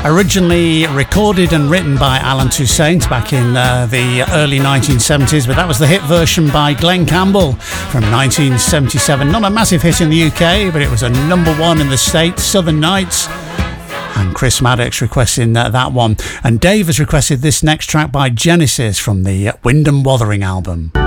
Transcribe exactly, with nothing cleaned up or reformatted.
Originally recorded and written by Alan Toussaint back in uh, the early nineteen seventies, but that was the hit version by Glenn Campbell from nineteen seventy-seven. Not a massive hit in the U K, but it was a number one in the States, Southern Nights. And Chris Maddox requesting uh, that one. And Dave has requested this next track by Genesis from the Wyndham Wuthering album.